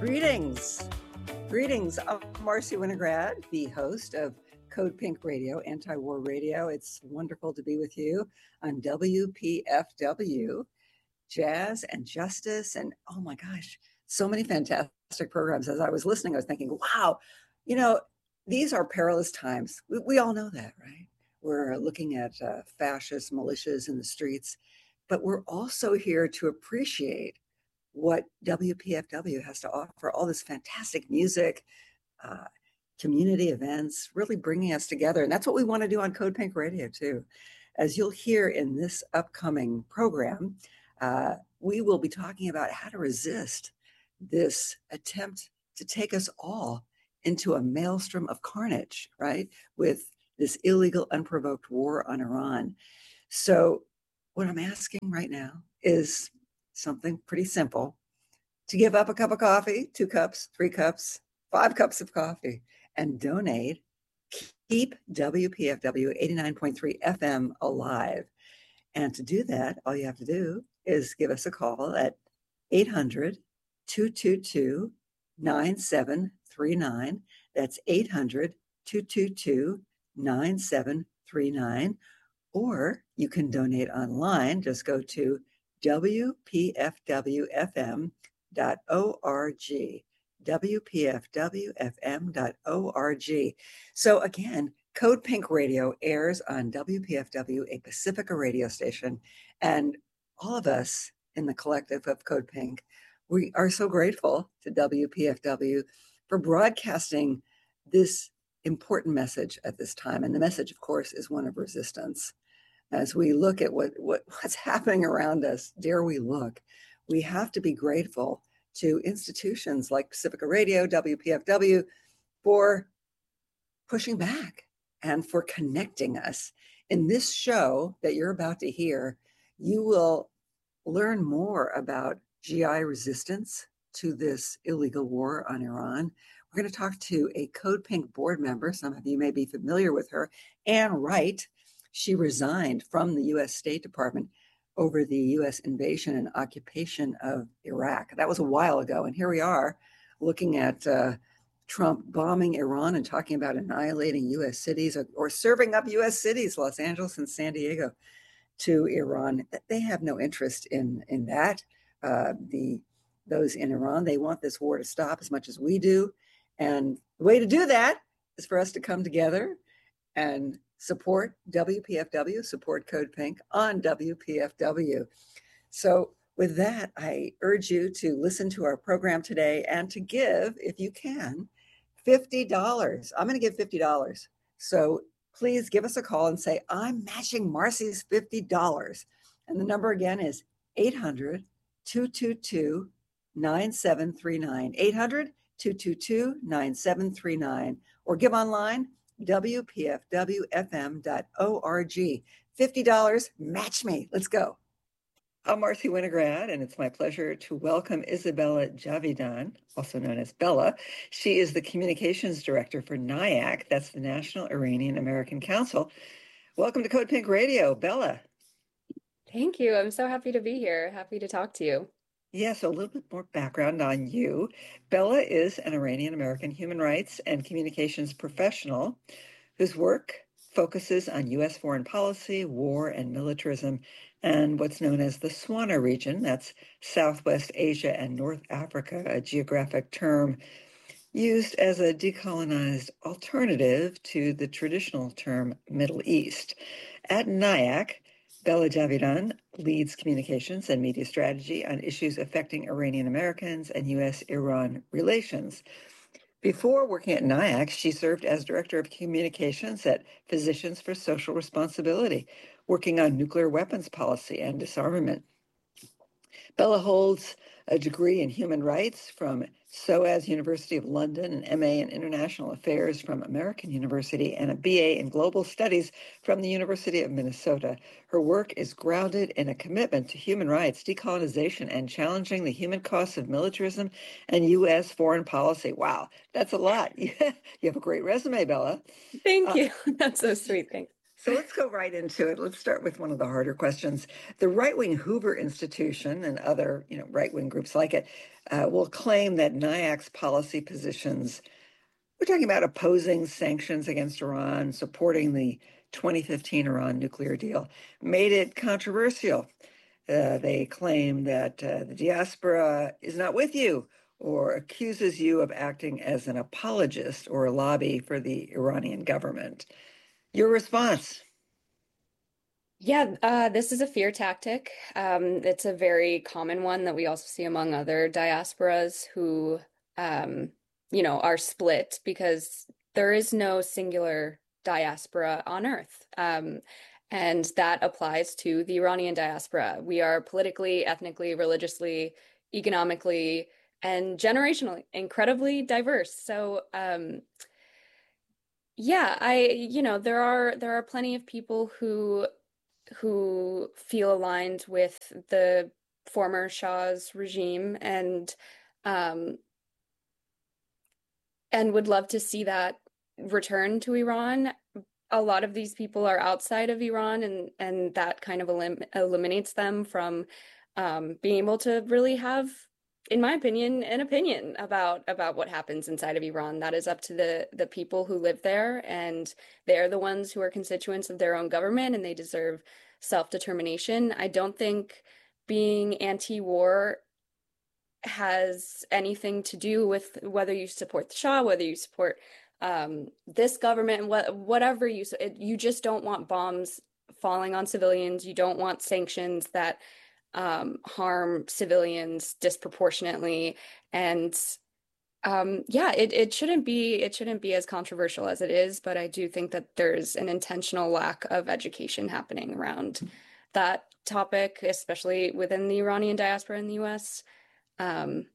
Greetings. Greetings. I'm Marcy Winograd, the host of Code Pink Radio, Anti-War Radio. It's wonderful to be with you on WPFW, Jazz and Justice. And oh my gosh, so many fantastic programs. As I was listening, I was thinking, wow, these are perilous times. We all know that, right? We're looking at fascist militias in the streets, but we're also here to appreciate what WPFW has to offer, all this fantastic music, community events, really bringing us together. And that's what we want to do on Code Pink Radio too. As you'll hear in this upcoming program, we will be talking about how to resist this attempt to take us all into a maelstrom of carnage, right? With this illegal, unprovoked war on Iran. So what I'm asking right now is something pretty simple: to give up a cup of coffee, 2 cups, 3 cups, 5 cups of coffee, and donate. Keep WPFW 89.3 FM alive. And to do that, all you have to do is give us a call at 800-222-9739. That's 800-222-9739. Or you can donate online. Just go to WPFWFM.org, WPFWFM.org. So again, Code Pink Radio airs on WPFW, a Pacifica radio station, and all of us in the collective of Code Pink, we are so grateful to WPFW for broadcasting this important message at this time. And the message, of course, is one of resistance. As we look at what's happening around us, dare we look, we have to be grateful to institutions like Pacifica Radio, WPFW, for pushing back and for connecting us. In this show that you're about to hear, you will learn more about GI resistance to this illegal war on Iran. We're going to talk to a Code Pink board member. Some of you may be familiar with her, Ann Wright. She resigned from the U.S. State Department over the U.S. invasion and occupation of Iraq. That was a while ago. And here we are looking at Trump bombing Iran and talking about annihilating U.S. cities or serving up U.S. cities, Los Angeles and San Diego, to Iran. They have no interest in that. Those in Iran, they want this war to stop as much as we do. And the way to do that is for us to come together and support WPFW, support Code Pink on WPFW. So with that, I urge you to listen to our program today and to give, if you can, $50. I'm going to give $50. So please give us a call and say, I'm matching Marcy's $50. And the number again is 800-222-9739. 800-222-9739. Or give online, WPFWFM.org. $50, match me. Let's go. I'm Marcy Winograd, and it's my pleasure to welcome Isabella Javidan, also known as Bella. She is the Communications Director for NIAC, that's the National Iranian American Council. Welcome to Code Pink Radio, Bella. Thank you. I'm so happy to be here. Happy to talk to you. Yeah, so a little bit more background on you. Bella is an Iranian American human rights and communications professional whose work focuses on U.S. foreign policy, war, and militarism, and what's known as the SWANA region. That's Southwest Asia and North Africa, a geographic term used as a decolonized alternative to the traditional term Middle East. At NIAC, Bella Javidan leads communications and media strategy on issues affecting Iranian Americans and U.S.-Iran relations. Before working at NIAC, she served as Director of Communications at Physicians for Social Responsibility, working on nuclear weapons policy and disarmament. Bella holds a degree in human rights from SOAS University of London, an MA in International Affairs from American University, and a BA in Global Studies from the University of Minnesota. Her work is grounded in a commitment to human rights, decolonization, and challenging the human costs of militarism and U.S. foreign policy. Wow, that's a lot. You have a great resume, Bella. Thank you. That's so sweet. Thanks. So let's go right into it. Let's start with one of the harder questions. The right-wing Hoover Institution and other, right-wing groups like it will claim that NIAC's policy positions, we're talking about opposing sanctions against Iran, supporting the 2015 Iran nuclear deal, made it controversial. They claim that the diaspora is not with you or accuses you of acting as an apologist or a lobby for the Iranian government. Your response? Yeah, this is a fear tactic. It's a very common one that we also see among other diasporas who, um, are split because there is no singular diaspora on Earth. And that applies to the Iranian diaspora. We are politically, ethnically, religiously, economically, and generationally incredibly diverse. So, yeah, there are plenty of people who feel aligned with the former Shah's regime um and would love to see that return to Iran. A lot of these people are outside of Iran, and that kind of eliminates them from being able to really have, in my opinion, an opinion about what happens inside of Iran. That is up to the people who live there, and they're the ones who are constituents of their own government, and they deserve self-determination. I don't think being anti-war has anything to do with whether you support the Shah, whether you support this government, whatever you just don't want bombs falling on civilians. You don't want sanctions that harm civilians disproportionately. And yeah, it shouldn't be as controversial as it is, but I do think that there's an intentional lack of education happening around that topic, especially within the Iranian diaspora in the US. Um,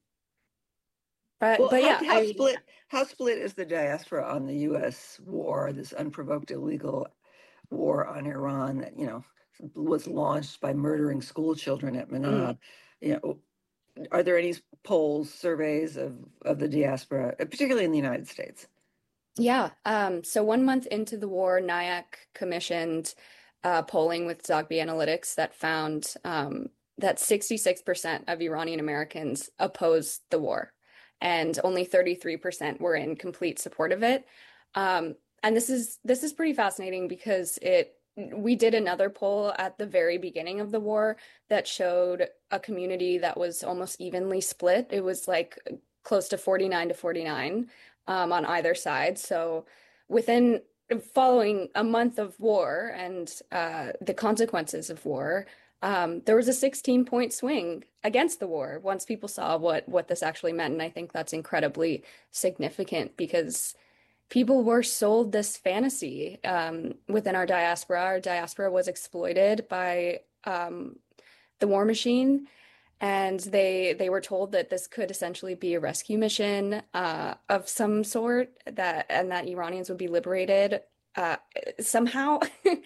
but Well, but how, yeah, how split how split is the diaspora on the U.S. war, this unprovoked illegal war on Iran that, was launched by murdering school children at mm, Manab? You know, are there any polls, surveys of the diaspora, particularly in the United States? yeah. So 1 month into the war, NIAC commissioned polling with Zogby Analytics that found that 66% of Iranian Americans opposed the war, and only 33% were in complete support of it. And this is pretty fascinating because it we did another poll at the very beginning of the war that showed a community that was almost evenly split. It was like close to 49 to 49 on either side. So within following a month of war and the consequences of war, there was a 16-point swing against the war once people saw what this actually meant. And I think that's incredibly significant because people were sold this fantasy within our diaspora. Our diaspora was exploited by the war machine, and they were told that this could essentially be a rescue mission of some sort, that Iranians would be liberated somehow.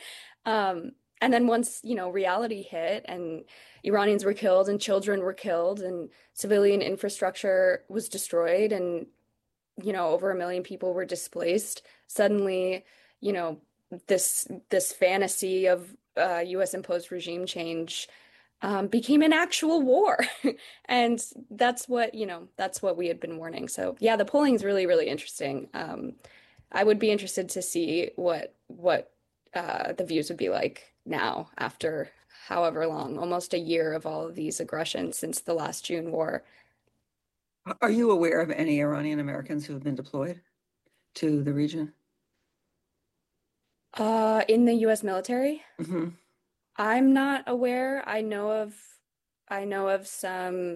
And then once, reality hit and Iranians were killed and children were killed and civilian infrastructure was destroyed and, over 1 million people were displaced, suddenly, you know, this fantasy of US imposed regime change became an actual war. And that's what we had been warning. So yeah, the polling is really, really interesting. I would be interested to see what the views would be like now after however long, almost a year of all of these aggressions since the last June war. Are you aware of any Iranian Americans who have been deployed to the region? In the US military, Hmm. I'm not aware. I know of some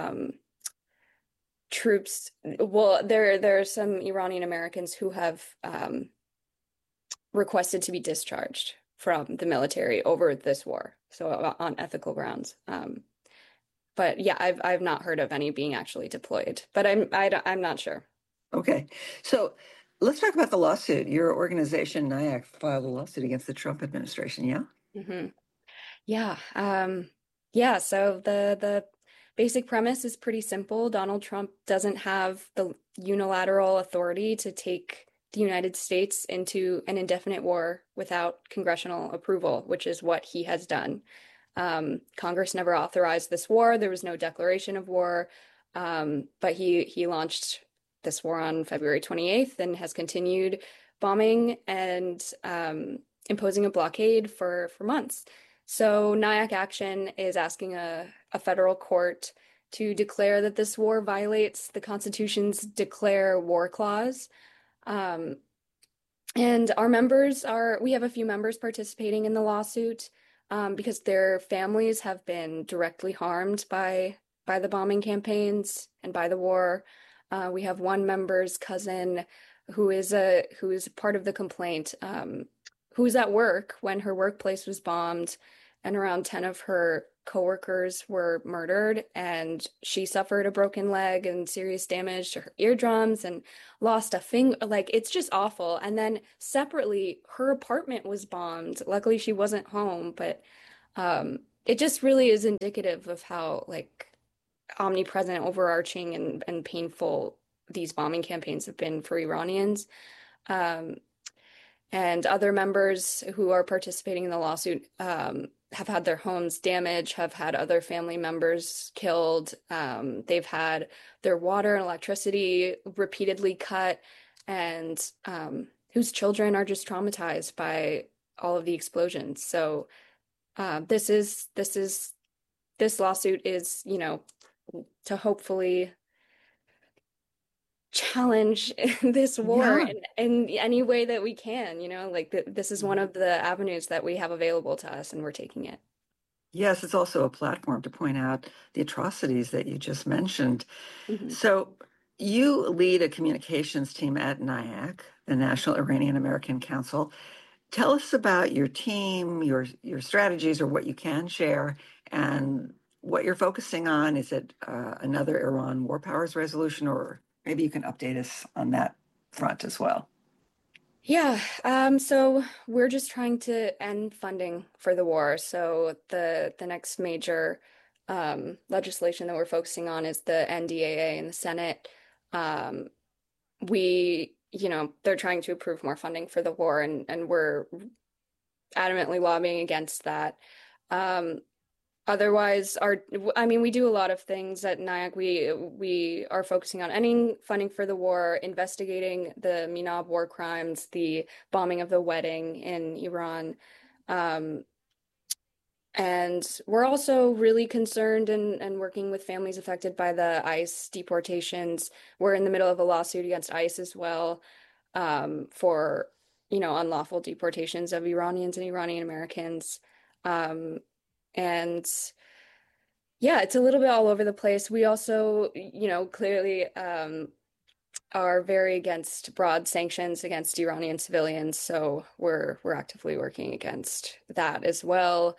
troops. Well, there are some Iranian Americans who have requested to be discharged from the military over this war, so on ethical grounds. But yeah, I've not heard of any being actually deployed, but I'm not sure. Okay. So let's talk about the lawsuit. Your organization, NIAC, filed a lawsuit against the Trump administration, yeah? Hmm. Yeah. Yeah. So the basic premise is pretty simple. Donald Trump doesn't have the unilateral authority to take the United States into an indefinite war without congressional approval, which is what he has done. Congress never authorized this war. There was no declaration of war, but he launched this war on February 28th and has continued bombing and imposing a blockade for months. So Nyack Action is asking a federal court to declare that this war violates the Constitution's Declare War Clause. And we have a few members participating in the lawsuit because their families have been directly harmed by the bombing campaigns and by the war. We have one member's cousin who is part of the complaint, who was at work when her workplace was bombed, and around 10 of her coworkers were murdered, and she suffered a broken leg and serious damage to her eardrums and lost a finger. Like, it's just awful. And then separately, her apartment was bombed. Luckily, she wasn't home, but it just really is indicative of how like omnipresent, overarching, and painful these bombing campaigns have been for Iranians. And other members who are participating in the lawsuit have had their homes damaged, have had other family members killed. They've had their water and electricity repeatedly cut, and whose children are just traumatized by all of the explosions. So this lawsuit is, to hopefully challenge this war in any way that we can, this is one of the avenues that we have available to us, and we're taking it. Yes, it's also a platform to point out the atrocities that you just mentioned. Mm-hmm. So you lead a communications team at NIAC, the National Iranian American Council. Tell us about your team, your strategies, or what you can share, and what you're focusing on. Is it another Iran War Powers resolution, or maybe you can update us on that front as well? Yeah, so we're just trying to end funding for the war. So the next major legislation that we're focusing on is the NDAA in the Senate. They're trying to approve more funding for the war, and we're adamantly lobbying against that. Otherwise, we do a lot of things at NIAC. We are focusing on ending funding for the war, investigating the Minab war crimes, the bombing of the wedding in Iran. And we're also really concerned and working with families affected by the ICE deportations. We're in the middle of a lawsuit against ICE as well, for, unlawful deportations of Iranians and Iranian Americans. And yeah, it's a little bit all over the place. We also, clearly are very against broad sanctions against Iranian civilians. So we're actively working against that as well.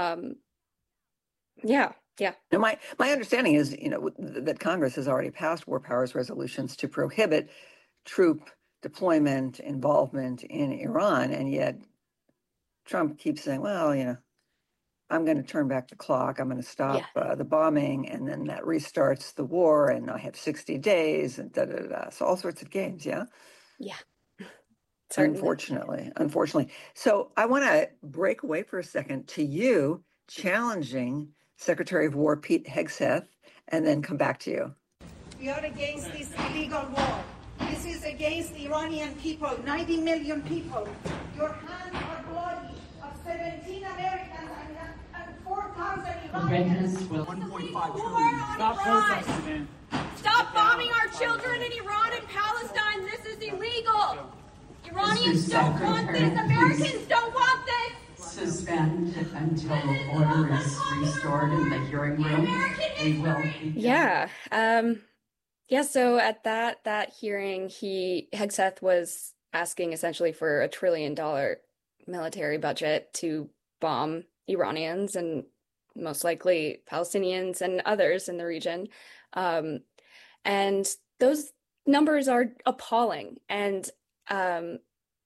Yeah. Now, my understanding is, that Congress has already passed war powers resolutions to prohibit troop deployment, involvement in Iran, and yet Trump keeps saying, well, I'm going to turn back the clock. I'm going to stop the bombing, and then that restarts the war, and I have 60 days, and da-da-da-da. So all sorts of games, yeah? Yeah. Unfortunately. So I want to break away for a second to you challenging Secretary of War Pete Hegseth, and then come back to you. We are against this illegal war. This is against the Iranian people, 90 million people. Your hands are bloody of 17 Americans and 4,000 Iranians. 1.5 trillion. Stop protesting, man. Stop bombing our children in Iran and Palestine. This is illegal. Iranians don't want this. Americans don't want this. Suspend until order is restored in the hearing room. We will begin. Yeah. So at that hearing, Hegseth was asking essentially for $1 trillion military budget to bomb Iranians and most likely Palestinians and others in the region. And those numbers are appalling. And the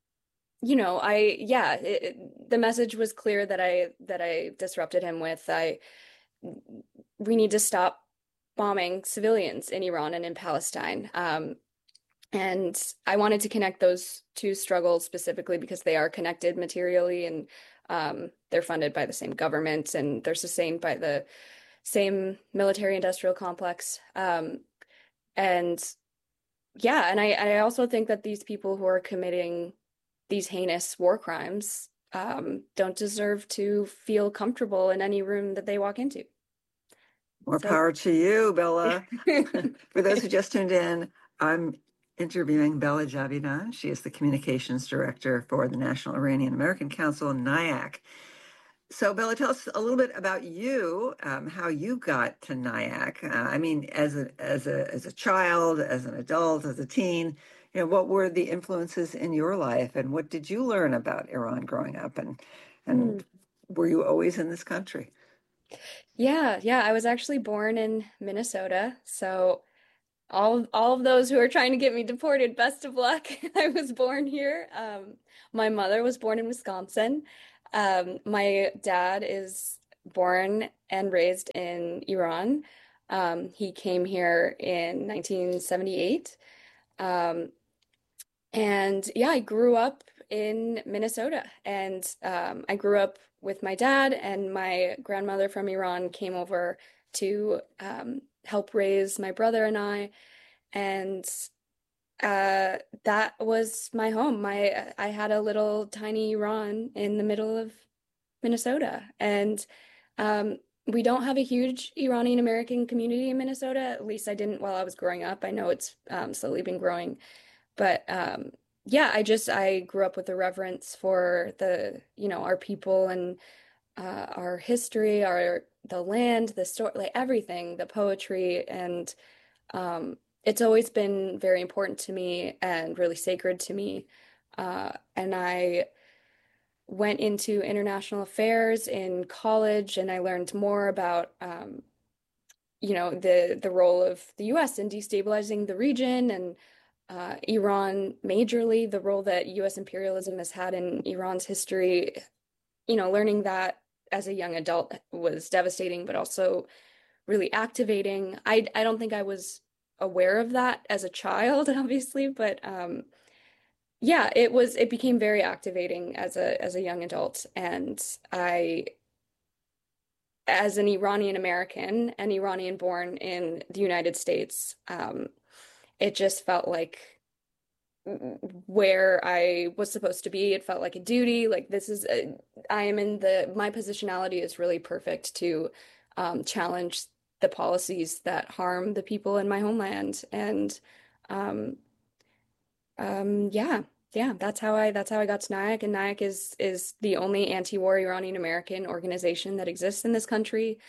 message was clear that I disrupted him with. We need to stop bombing civilians in Iran and in Palestine. And I wanted to connect those two struggles specifically because they are connected materially, and they're funded by the same government and they're sustained by the same military industrial complex. And yeah, and I also think that these people who are committing these heinous war crimes don't deserve to feel comfortable in any room that they walk into. More So- power to you, Bella. For those who just tuned in, I'm interviewing Bella Javidan. She is the communications director for the National Iranian American Council, NIAC. So, Bella, tell us a little bit about you, how you got to NIAC. I mean, as a child, as an adult, as a teen, what were the influences in your life, and what did you learn about Iran growing up, and were you always in this country? Yeah, I was actually born in Minnesota, so all of those who are trying to get me deported, best of luck. I was born here. My mother was born in Wisconsin. My dad is born and raised in Iran. He came here in 1978. And yeah, I grew up in Minnesota, and I grew up with my dad, and my grandmother from Iran came over to help raise my brother and I. And that was my home. I had a little tiny Iran in the middle of Minnesota, and we don't have a huge Iranian American community in Minnesota. At least I didn't while I was growing up. I know it's slowly been growing, but yeah, I grew up with a reverence for our people and our history, the land, the story, like everything, the poetry, and it's always been very important to me and really sacred to me. And I went into international affairs in college, and I learned more about the role of the US in destabilizing the region, and Iran majorly, the role that US imperialism has had in Iran's history. Learning that as a young adult was devastating, but also really activating. I don't think I was aware of that as a child, obviously, but yeah, it became very activating as a young adult. And as an Iranian American, an Iranian born in the United States, it just felt like where I was supposed to be. It felt like a duty. Like my positionality is really perfect to challenge the policies that harm the people in my homeland. And yeah, that's how I got to NIAC. And NIAC is the only anti-war Iranian American organization that exists in this country.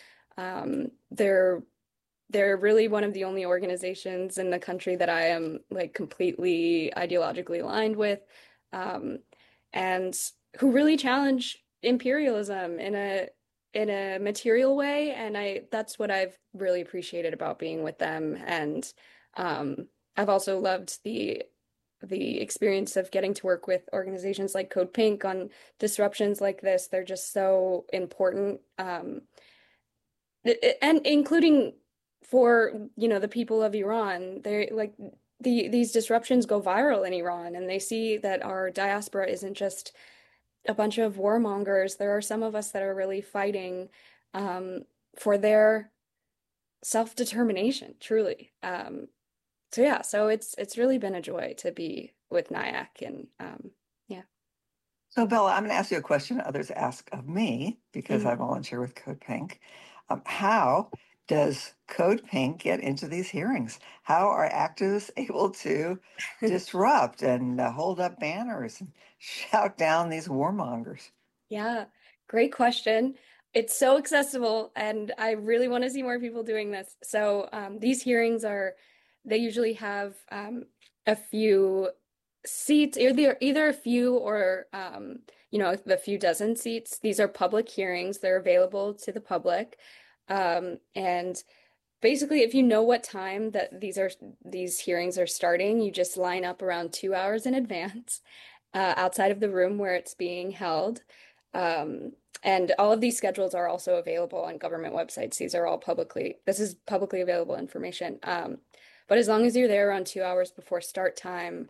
They're really one of the only organizations in the country that I am like completely ideologically aligned with, and who really challenge imperialism in a material way. And that's what I've really appreciated about being with them. And I've also loved the experience of getting to work with organizations like Code Pink on disruptions like this. They're just so important, and including for the people of Iran. They're like these disruptions go viral in Iran, and they see that our diaspora isn't just a bunch of warmongers. There are some of us that are really fighting for their self-determination, truly. So yeah, so it's really been a joy to be with NIAC, and yeah. So Bella, I'm going to ask you a question others ask of me because I volunteer with Code Pink. How does Code Pink get into these hearings? How are activists able to disrupt and hold up banners and shout down these warmongers? Yeah, great question. It's so accessible, and I really want to see more people doing this. So these hearings they usually have a few seats, either a few or a few dozen seats. These are public hearings. They're available to the public. And basically, if you know what time that these hearings are starting, you just line up around 2 hours in advance outside of the room where it's being held. And all of these schedules are also available on government websites. This is publicly available information. But as long as you're there around 2 hours before start time,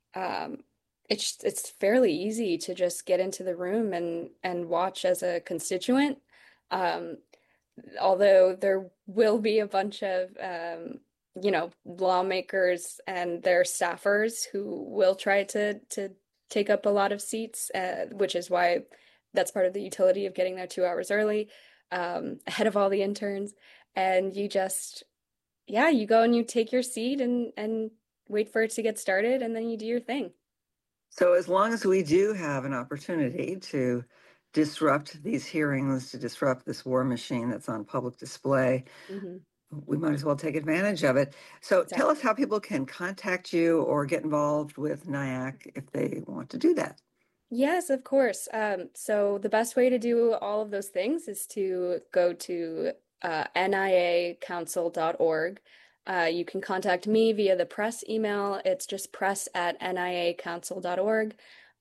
it's fairly easy to just get into the room and watch as a constituent. Um, Although there will be a bunch of lawmakers and their staffers who will try to take up a lot of seats, which is why that's part of the utility of getting there 2 hours early, ahead of all the interns. And you just, yeah, you go and you take your seat and wait for it to get started, and then you do your thing. So as long as we do have an opportunity to disrupt these hearings, to disrupt this war machine that's on public display, we might as well take advantage of it. So tell us how people can contact you or get involved with NIAC if they want to do that. Yes, of course. So the best way to do all of those things is to go to niacouncil.org. You can contact me via the press email. It's just press@niacouncil.org.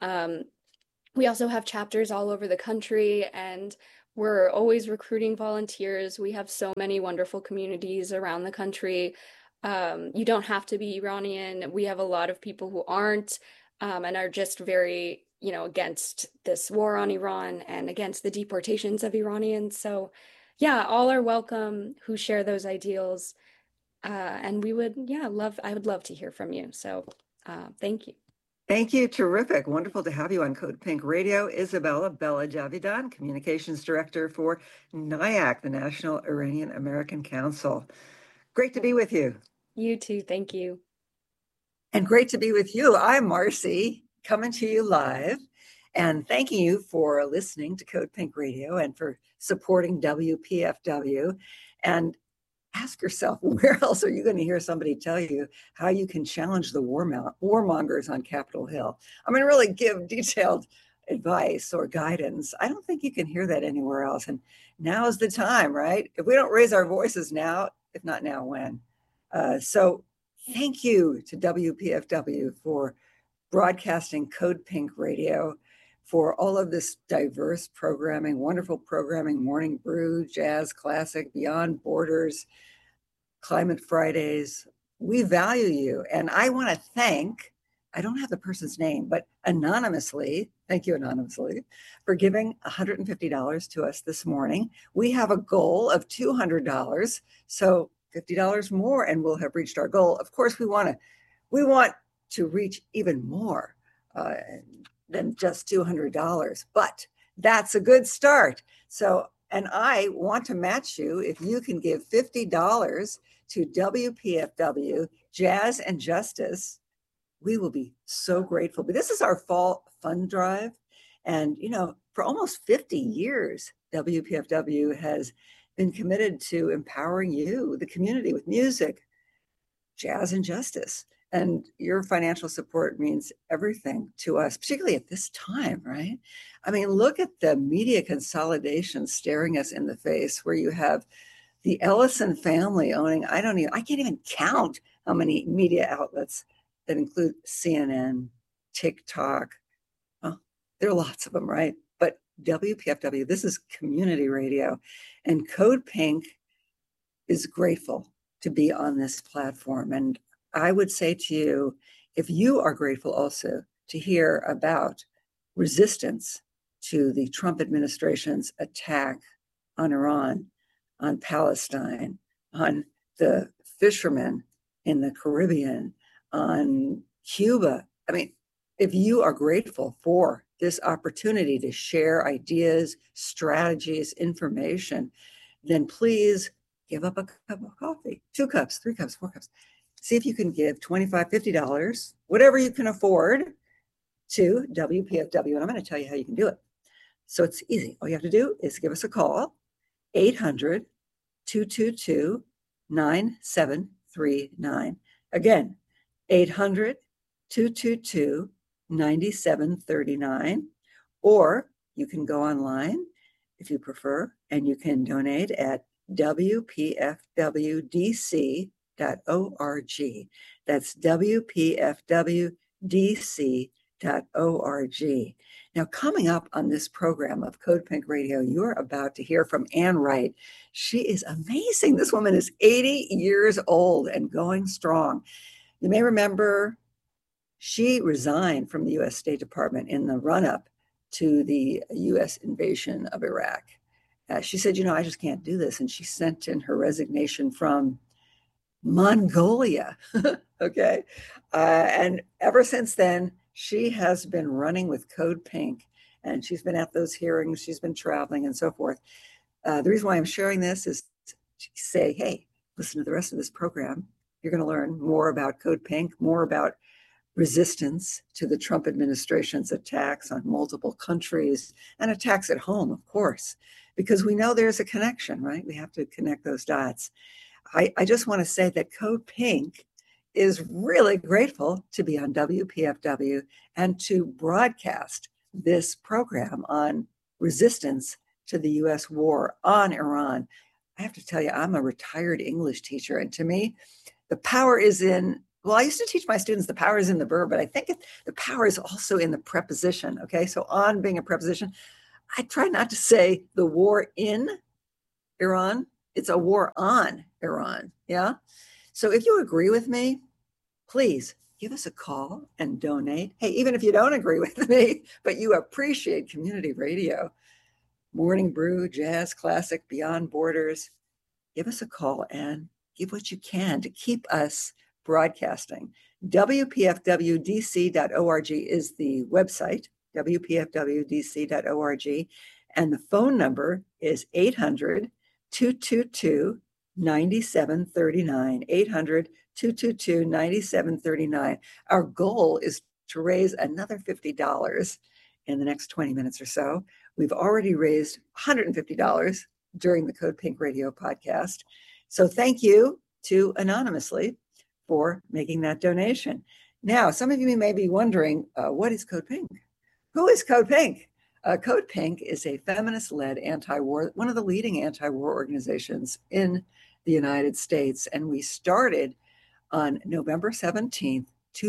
We also have chapters all over the country, and we're always recruiting volunteers. We have so many wonderful communities around the country. You don't have to be Iranian. We have a lot of people who aren't, and are just very, against this war on Iran and against the deportations of Iranians. So yeah, all are welcome who share those ideals. And I would love to hear from you. So thank you. Thank you. Terrific. Wonderful to have you on Code Pink Radio. Isabella Bella Javidan, Communications Director for NIAC, the National Iranian American Council. Great to be with you. You too. Thank you. And great to be with you. I'm Marcy, coming to you live, and thanking you for listening to Code Pink Radio and for supporting WPFW. And ask yourself, where else are you going to hear somebody tell you how you can challenge the warmongers on Capitol Hill? I mean, really give detailed advice or guidance. I don't think you can hear that anywhere else. And now is the time, right? If we don't raise our voices now, if not now, when? So thank you to WPFW for broadcasting Code Pink Radio, for all of this diverse programming, wonderful programming, Morning Brew, Jazz Classic, Beyond Borders, Climate Fridays. We value you. And I want to thank, I don't have the person's name, but anonymously, thank you anonymously, for giving $150 to us this morning. We have a goal of $200, so $50 more and we'll have reached our goal. Of course, we want to reach even more than just $200, but that's a good start. So, and I want to match you if you can give $50 to WPFW Jazz and Justice. We will be so grateful. But this is our fall fund drive. And, for almost 50 years, WPFW has been committed to empowering you, the community, with music, jazz, and justice. And your financial support means everything to us, particularly at this time, right? I mean, look at the media consolidation staring us in the face, where you have the Ellison family owning, I can't even count how many media outlets that include CNN, TikTok. Well, there are lots of them, right? But WPFW, this is community radio. And Code Pink is grateful to be on this platform. And I would say to you, if you are grateful also to hear about resistance to the Trump administration's attack on Iran, on Palestine, on the fishermen in the Caribbean, on Cuba. I mean, if you are grateful for this opportunity to share ideas, strategies, information, then please give up a cup of coffee, 2 cups, 3 cups, 4 cups. See if you can give $25, $50, whatever you can afford, to WPFW. And I'm going to tell you how you can do it. So it's easy. All you have to do is give us a call, 800-222-9739. Again, 800-222-9739. Or you can go online if you prefer, and you can donate at WPFWDC.org. That's WPFWDC.org. Now, coming up on this program of Code Pink Radio, you're about to hear from Ann Wright. She is amazing. This woman is 80 years old and going strong. You may remember she resigned from the U.S. State Department in the run-up to the U.S. invasion of Iraq. She said, I just can't do this. And she sent in her resignation from Mongolia. Okay. And ever since then, she has been running with Code Pink, and she's been at those hearings. She's been traveling and so forth. The reason why I'm sharing this is to say, hey, listen to the rest of this program. You're going to learn more about Code Pink, more about resistance to the Trump administration's attacks on multiple countries and attacks at home, of course, because we know there's a connection, right? We have to connect those dots. I just want to say that Code Pink is really grateful to be on WPFW and to broadcast this program on resistance to the U.S. war on Iran. I have to tell you, I'm a retired English teacher, and to me, the power is in, well, I used to teach my students the power is in the verb, but I think the power is also in the preposition, okay? So on being a preposition, I try not to say the war in Iran. It's a war on Iran, yeah? So if you agree with me, please give us a call and donate. Hey, even if you don't agree with me, but you appreciate community radio, Morning Brew, Jazz, Classic, Beyond Borders, give us a call and give what you can to keep us broadcasting. WPFWDC.org is the website, WPFWDC.org, and the phone number is 800-222-9739, 800-222-9739. Our goal is to raise another $50 in the next 20 minutes or so. We've already raised $150 during the Code Pink Radio podcast. So thank you to Anonymously for making that donation. Now, some of you may be wondering, what is Code Pink? Who is Code Pink? Code Pink is a feminist-led anti-war, one of the leading anti-war organizations in the United States. And we started on November 17th,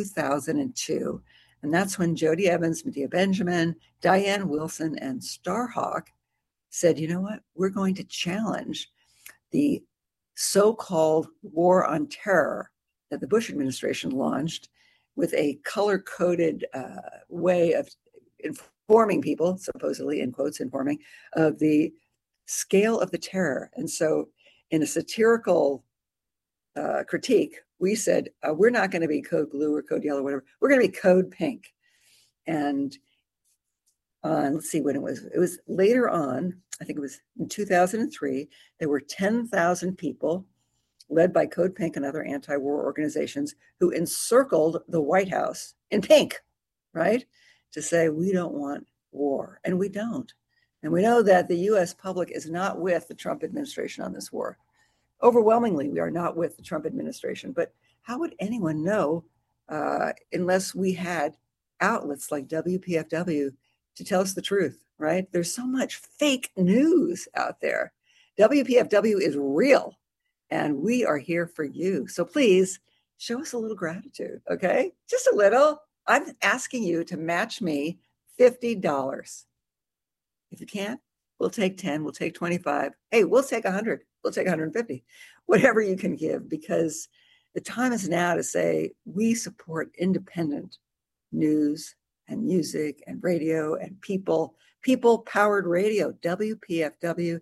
2002. And that's when Jody Evans, Medea Benjamin, Diane Wilson, and Starhawk said, you know what? We're going to challenge the so-called war on terror that the Bush administration launched with a color-coded way of informing people, supposedly, in quotes, informing, of the scale of the terror. And so in a satirical critique, we said, we're not going to be code blue or code yellow, whatever. We're going to be Code Pink. And let's see when it was. It was later on, I think it was in 2003, there were 10,000 people led by Code Pink and other anti-war organizations who encircled the White House in pink, right? To say, we don't want war. And we don't. And we know that the U.S. public is not with the Trump administration on this war. Overwhelmingly, we are not with the Trump administration. But how would anyone know unless we had outlets like WPFW to tell us the truth, right? There's so much fake news out there. WPFW is real, and we are here for you. So please show us a little gratitude, okay? Just a little. I'm asking you to match me $50. If you can't, we'll take 10, we'll take 25. Hey, we'll take 100, we'll take 150, whatever you can give, because the time is now to say we support independent news and music and radio and people-powered radio, WPFW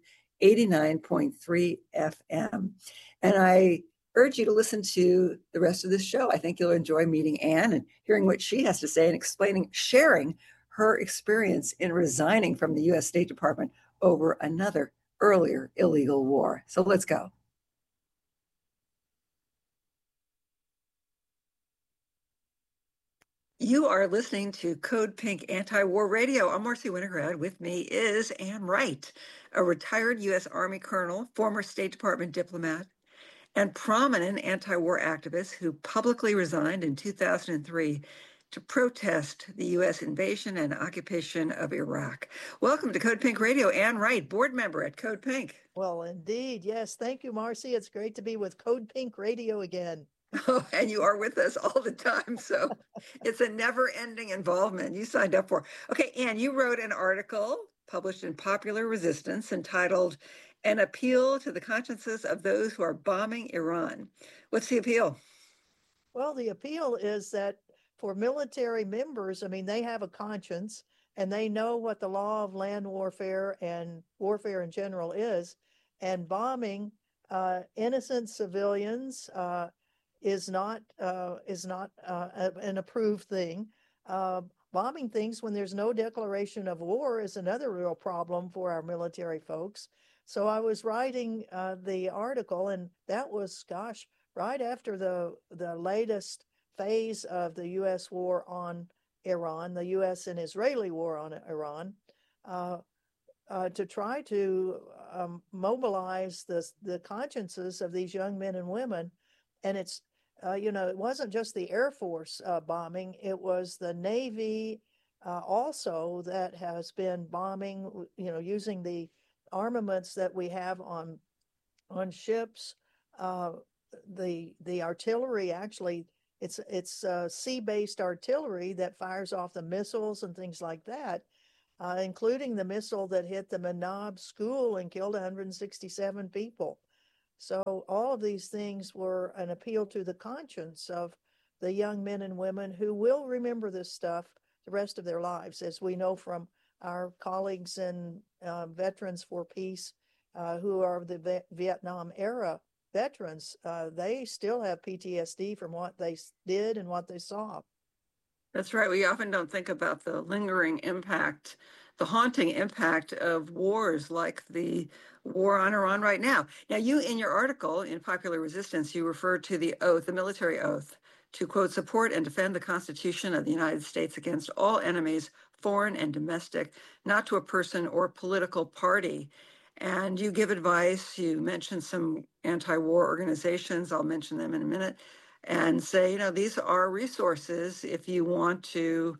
89.3 FM. And I urge you to listen to the rest of this show. I think you'll enjoy meeting Ann and hearing what she has to say and sharing her experience in resigning from the U.S. State Department over another earlier illegal war. So let's go. You are listening to Code Pink Anti-War Radio. I'm Marcy Winograd. With me is Ann Wright, a retired U.S. Army colonel, former State Department diplomat, and prominent anti-war activist who publicly resigned in 2003 to protest the U.S. invasion and occupation of Iraq. Welcome to Code Pink Radio. Ann Wright, board member at Code Pink. Well, indeed. Yes. Thank you, Marcy. It's great to be with Code Pink Radio again. Oh, and you are with us all the time. So it's a never-ending involvement you signed up for. Okay, Anne, you wrote an article published in Popular Resistance entitled An Appeal to the Consciences of Those Who Are Bombing Iran. What's the appeal? Well, the appeal is that for military members, I mean, they have a conscience and they know what the law of land warfare and warfare in general is. And bombing innocent civilians is not an approved thing. Bombing things when there's no declaration of war is another real problem for our military folks. So I was writing the article, and that was, gosh, right after the latest phase of the U.S. war on Iran, the U.S. and Israeli war on Iran, to try to mobilize the consciences of these young men and women. And it's, it wasn't just the Air Force bombing, it was the Navy also that has been bombing, using the armaments that we have on ships. The artillery, actually, it's sea-based artillery that fires off the missiles and things like that, including the missile that hit the Manab school and killed 167 people. So all of these things were an appeal to the conscience of the young men and women who will remember this stuff the rest of their lives, as we know from our colleagues and Veterans for Peace who are the Vietnam era veterans. They still have PTSD from what they did and what they saw. That's right. We often don't think about the lingering impact, the haunting impact of wars like the war on Iran right now. Now, you, in your article in Popular Resistance, you referred to the oath, the military oath, to, quote, support and defend the Constitution of the United States against all enemies, foreign and domestic, not to a person or political party. And you give advice. You mention some anti-war organizations. I'll mention them in a minute. And say, these are resources if you want to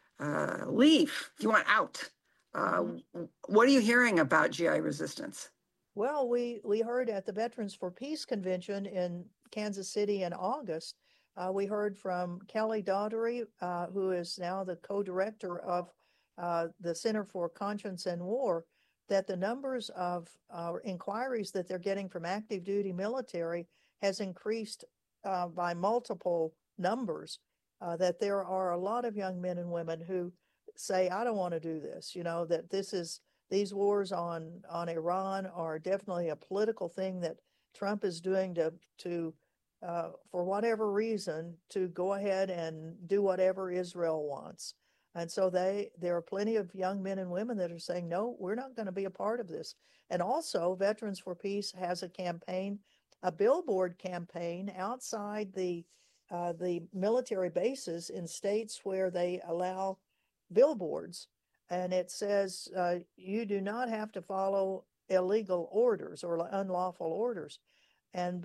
leave, if you want out. What are you hearing about GI resistance? Well, we heard at the Veterans for Peace convention in Kansas City in August. We heard from Kelly Daugherty, who is now the co-director of the Center for Conscience and War, that the numbers of inquiries that they're getting from active duty military has increased by multiple numbers, that there are a lot of young men and women who say, I don't want to do this, that these wars on Iran are definitely a political thing that Trump is doing to for whatever reason, to go ahead and do whatever Israel wants. And so there are plenty of young men and women that are saying, no, we're not going to be a part of this. And also Veterans for Peace has a campaign, a billboard campaign outside the military bases in states where they allow billboards. And it says, you do not have to follow illegal orders or unlawful orders. And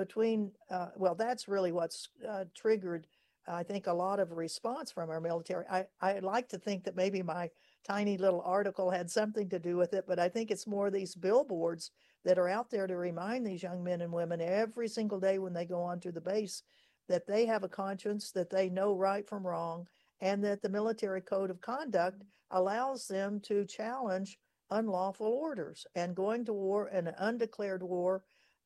that's really what's triggered, I think, a lot of response from our military. I like to think that maybe my tiny little article had something to do with it, but I think it's more these billboards that are out there to remind these young men and women every single day when they go onto the base that they have a conscience, that they know right from wrong, and that the military code of conduct allows them to challenge unlawful orders. And going to war, an undeclared war,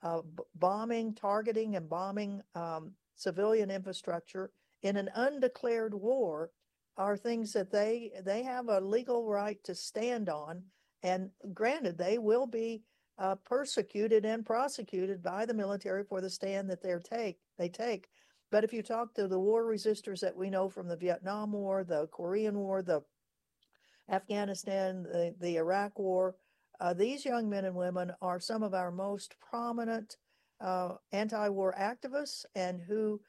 targeting and bombing civilian infrastructure in an undeclared war are things that they have a legal right to stand on. And granted, they will be persecuted and prosecuted by the military for the stand that they take. But if you talk to the war resistors that we know from the Vietnam War, the Korean War, the Afghanistan, the Iraq War, these young men and women are some of our most prominent anti-war activists, and who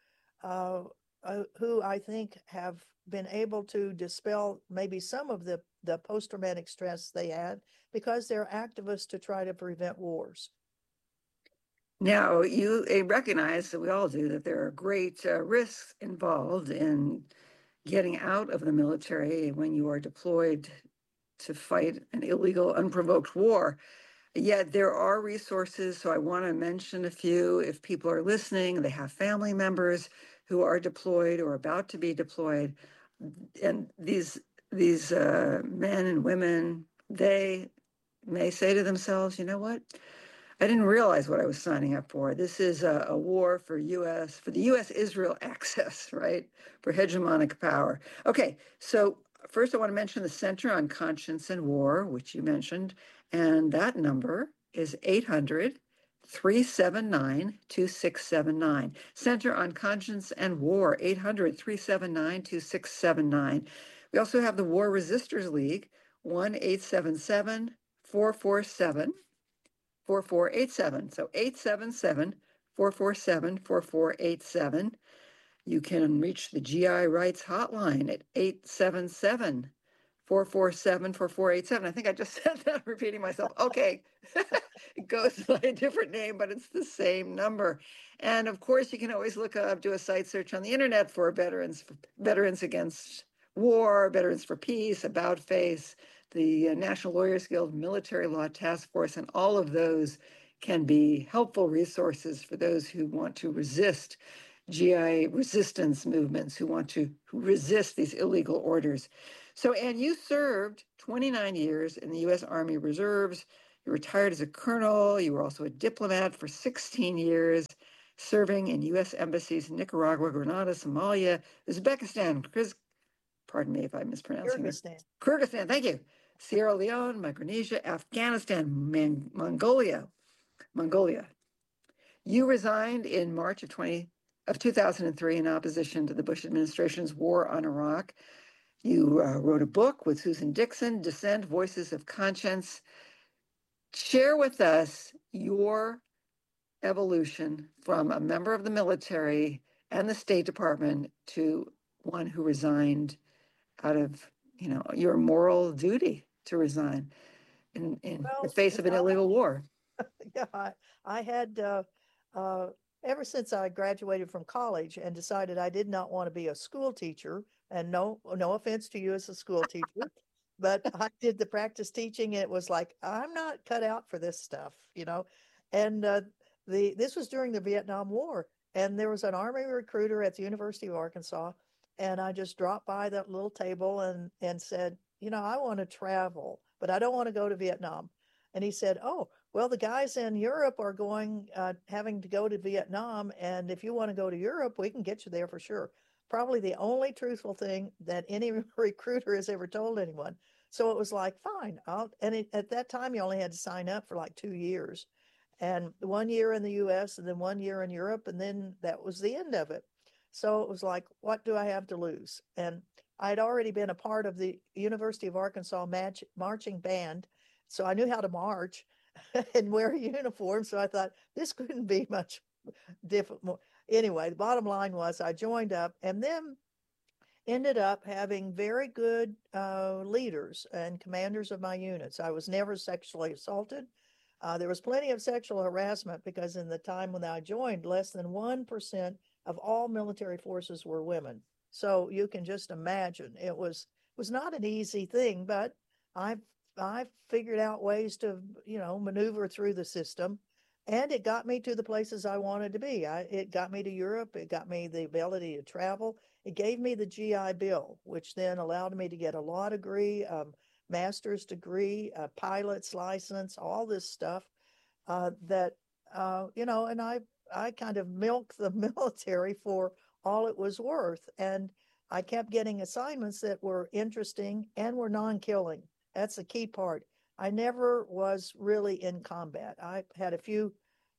I think have been able to dispel maybe some of the post-traumatic stress they had because they're activists to try to prevent wars. Now, you recognize that we all do that there are great risks involved in getting out of the military when you are deployed to fight an illegal, unprovoked war. Yeah, there are resources. So I want to mention a few. If people are listening, they have family members who are deployed or about to be deployed, and these men and women, they may say to themselves, you know what? I didn't realize what I was signing up for. This is a war for the U.S. Israel access, right? For hegemonic power. Okay, so first I want to mention the Center on Conscience and War, which you mentioned, and that number is 800-379-2679. Center on Conscience and War, 800-379-2679. We also have the War Resisters League, 1-877-447 4487. So 877-447-4487. You can reach the GI Rights Hotline at 877-447-4487. I think I just said that, repeating myself. Okay. It goes by a different name, but it's the same number. And of course, you can always look up, do a site search on the internet for Veterans Against War, Veterans for Peace, About Face, the National Lawyers Guild Military Law Task Force, and all of those can be helpful resources for those who want to resist GI resistance movements, who want to resist these illegal orders. So, Anne, you served 29 years in the U.S. Army Reserves. You retired as a colonel. You were also a diplomat for 16 years, serving in U.S. embassies in Nicaragua, Grenada, Somalia, Uzbekistan, pardon me if I'm mispronouncing it. Kyrgyzstan, thank you. Sierra Leone, Micronesia, Afghanistan, Mongolia. You resigned in March of 2003 in opposition to the Bush administration's war on Iraq. You wrote a book with Susan Dixon, Dissent, Voices of Conscience. Share with us your evolution from a member of the military and the State Department to one who resigned out of, your moral duty to resign in the face of an illegal war. Yeah, I had ever since I graduated from college and decided I did not want to be a school teacher, and no offense to you as a school teacher, but I did the practice teaching. And it was like, I'm not cut out for this stuff, and this was during the Vietnam War, and there was an Army recruiter at the University of Arkansas, and I just dropped by that little table and said, I want to travel, but I don't want to go to Vietnam. And he said, oh, well, the guys in Europe are having to go to Vietnam. And if you want to go to Europe, we can get you there for sure. Probably the only truthful thing that any recruiter has ever told anyone. So it was like, fine. At that time, you only had to sign up for like 2 years, and 1 year in the US and then 1 year in Europe. And then that was the end of it. So it was like, what do I have to lose? And I'd already been a part of the University of Arkansas marching band. So I knew how to march and wear a uniform. So I thought this couldn't be much difficult. Anyway, the bottom line was I joined up and then ended up having very good leaders and commanders of my units. I was never sexually assaulted. There was plenty of sexual harassment because in the time when I joined, less than 1% of all military forces were women. So you can just imagine it was not an easy thing, but I figured out ways to, maneuver through the system, and it got me to the places I wanted to be. It got me to Europe. It got me the ability to travel. It gave me the GI Bill, which then allowed me to get a law degree, master's degree, a pilot's license, all this stuff and I kind of milked the military for all it was worth. And I kept getting assignments that were interesting and were non-killing. That's the key part. I never was really in combat. I had a few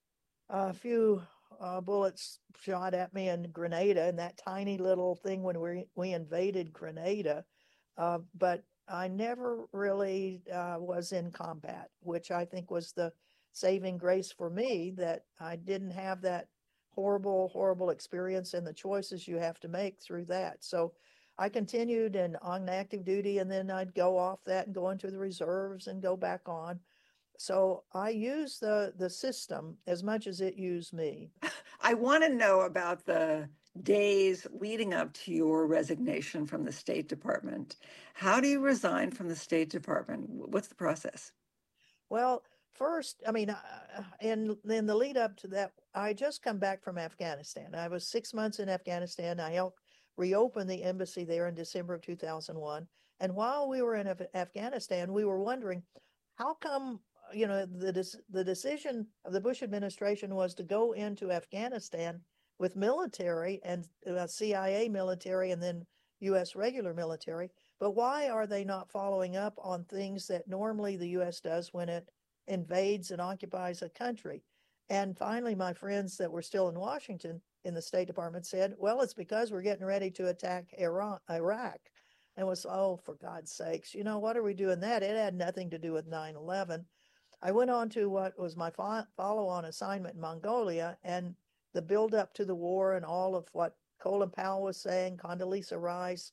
bullets shot at me in Grenada, and that tiny little thing when we invaded Grenada. But I never really was in combat, which I think was the saving grace for me, that I didn't have that horrible experience and the choices you have to make through that. So I continued on active duty, and then I'd go off that and go into the reserves and go back on. So I use the system as much as it used me. I want to know about the days leading up to your resignation from the State Department. How do you resign from the State Department? What's the process? Well, first, I mean, and then the lead up to that, I just come back from Afghanistan. I was 6 months in Afghanistan. I helped reopen the embassy there in December of 2001. And while we were in Afghanistan, we were wondering how come, the decision of the Bush administration was to go into Afghanistan with military and CIA military and then U.S. regular military. But why are they not following up on things that normally the U.S. does when it invades and occupies a country? And finally, my friends that were still in Washington in the State Department said, well, it's because we're getting ready to attack Iraq. And was, oh, for God's sakes, what are we doing that? It had nothing to do with 9/11. I went on to what was my follow-on assignment in Mongolia, and the build-up to the war and all of what Colin Powell was saying, Condoleezza Rice,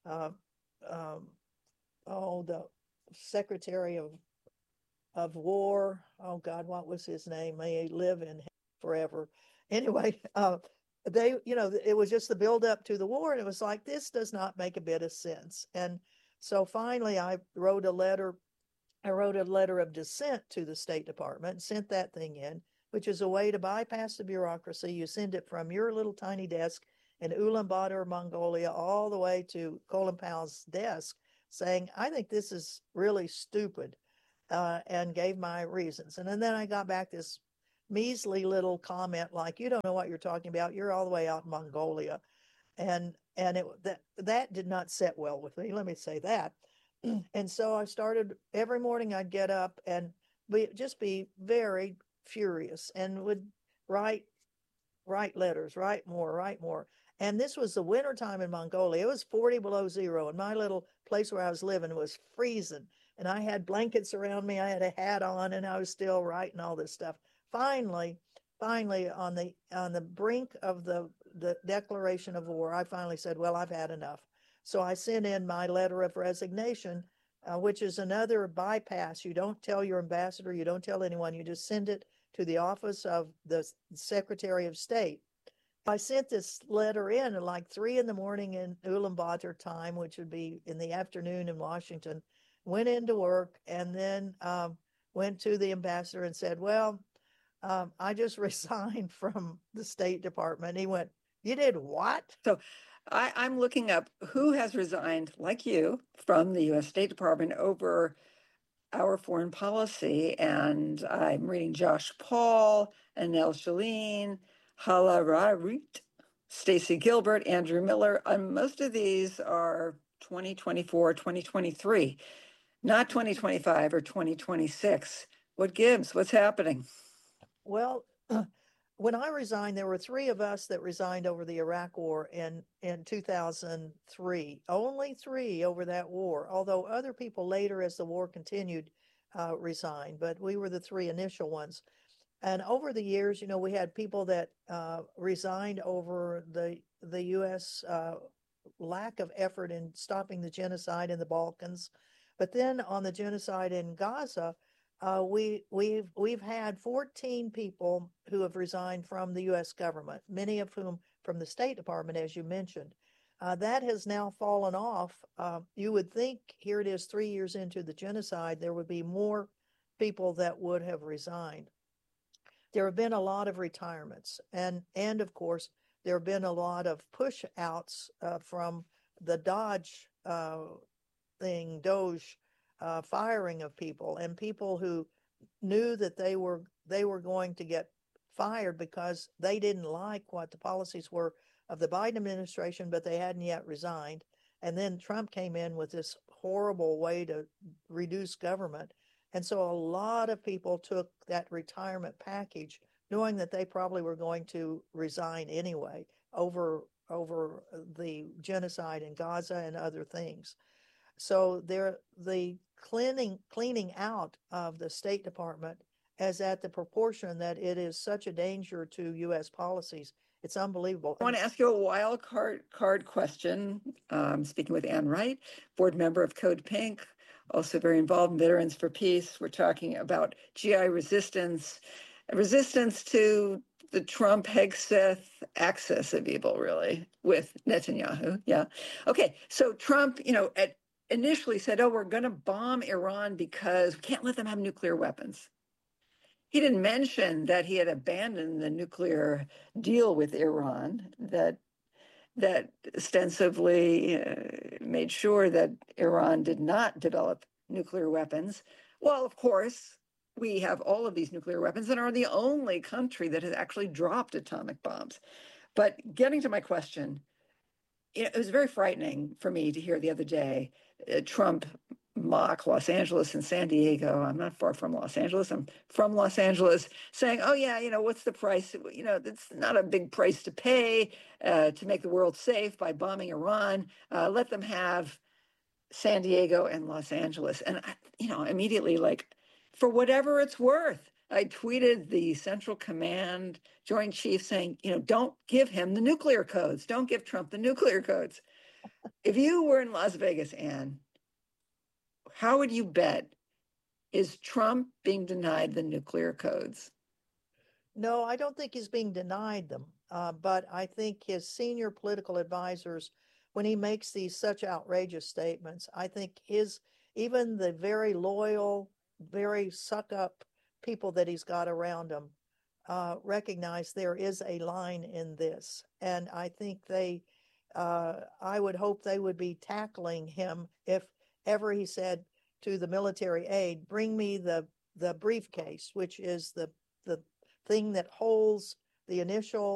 the Secretary of War. Oh God, what was his name? May he live in forever. Anyway, it was just the build up to the war, and it was like, this does not make a bit of sense. And so finally, I wrote a letter of dissent to the State Department and sent that thing in, which is a way to bypass the bureaucracy. You send it from your little tiny desk in Ulaanbaatar, Mongolia, all the way to Colin Powell's desk, saying, I think this is really stupid, and gave my reasons. And then I got back this measly little comment like, you don't know what you're talking about. You're all the way out in Mongolia. And that did not sit well with me. Let me say that. And so I started, every morning I'd get up and just be very furious and would write letters, write more. And this was the winter time in Mongolia. It was 40 below zero, and my little place where I was living was freezing. And I had blankets around me. I had a hat on, and I was still writing all this stuff. Finally, on the brink of the declaration of war, I finally said, well, I've had enough. So I sent in my letter of resignation, which is another bypass. You don't tell your ambassador, you don't tell anyone, you just send it to the office of the Secretary of State. I sent this letter in at like 3 a.m. in Ulaanbaatar time, which would be in the afternoon in Washington, went into work, and then went to the ambassador and said, well, I just resigned from the State Department. He went, you did what? So I'm looking up who has resigned, like you, from the U.S. State Department over our foreign policy. And I'm reading Josh Paul, Anel Shalin, Hala Rarit, Stacy Gilbert, Andrew Miller. Most of these are 2024, 2023, not 2025 or 2026. What gives? What's happening? Well, when I resigned, there were 3 of us that resigned over the Iraq War in 2003. Only 3 over that war, although other people later, as the war continued, resigned. But we were the 3 initial ones. And over the years, we had people that resigned over the U.S. Lack of effort in stopping the genocide in the Balkans. But then on the genocide in Gaza, we've had 14 people who have resigned from the U.S. government, many of whom from the State Department, as you mentioned. That has now fallen off. You would think, here it is 3 years into the genocide, there would be more people that would have resigned. There have been a lot of retirements, and of course, there have been a lot of push outs from the Doge firing of people, and people who knew that they were going to get fired because they didn't like what the policies were of the Biden administration, but they hadn't yet resigned. And then Trump came in with this horrible way to reduce government. And so a lot of people took that retirement package, knowing that they probably were going to resign anyway over the genocide in Gaza and other things. So the cleaning out of the State Department is at the proportion that it is such a danger to U.S. policies. It's unbelievable. I want to ask you a wild card question. Speaking with Ann Wright, board member of Code Pink, also very involved in Veterans for Peace. We're talking about GI resistance to the Trump Hegseth axis of evil, really, with Netanyahu. Yeah. Okay. So Trump, initially said, oh, we're going to bomb Iran because we can't let them have nuclear weapons. he didn't mention that he had abandoned the nuclear deal with Iran that ostensibly made sure that Iran did not develop nuclear weapons. Well, of course, we have all of these nuclear weapons and are the only country that has actually dropped atomic bombs. But getting to my question, it was very frightening for me to hear the other day Trump mock Los Angeles and San Diego. I'm not far from Los Angeles. I'm from Los Angeles, saying, oh, yeah, what's the price? It's not a big price to pay to make the world safe by bombing Iran. Let them have San Diego and Los Angeles. And, immediately, like, for whatever it's worth, I tweeted the Central Command Joint Chiefs saying, don't give him the nuclear codes. Don't give Trump the nuclear codes. If you were in Las Vegas, Anne, how would you bet? Is Trump being denied the nuclear codes? No, I don't think he's being denied them. But I think his senior political advisors, when he makes these such outrageous statements, I think even the very loyal, very suck up people that he's got around him recognize there is a line in this. And I think I would hope they would be tackling him if ever he said to the military aide, bring me the briefcase, which is the thing that holds the initial